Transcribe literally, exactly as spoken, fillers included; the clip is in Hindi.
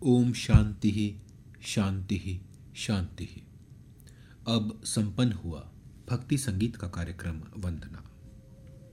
ओम शांति ही शांति ही शांति ही। अब संपन्न हुआ भक्ति संगीत का कार्यक्रम वंदना।